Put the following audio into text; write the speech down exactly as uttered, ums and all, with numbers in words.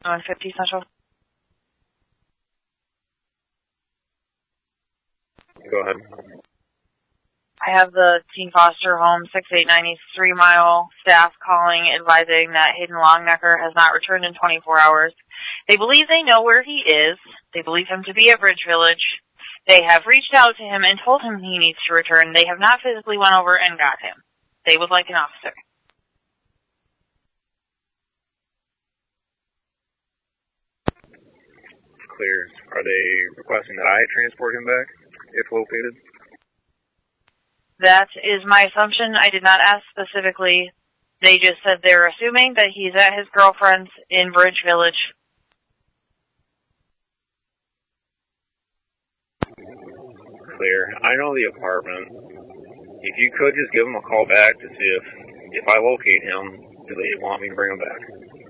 one fifty Central. Go ahead. I have the Teen Foster Home six eight nine three mile staff calling, advising that Hayden Longnecker has not returned in twenty-four hours. They believe they know where he is. They believe him to be at Bridge Village. They have reached out to him and told him he needs to return. They have not physically went over and got him. They would like an officer. Clear. Are they requesting that I transport him back, if located? That is my assumption. I did not ask specifically. They just said they're assuming that he's at his girlfriend's in Bridge Village. Clear. I know the apartment. If you could just give him a call back to see if, if I locate him, do they want me to bring him back?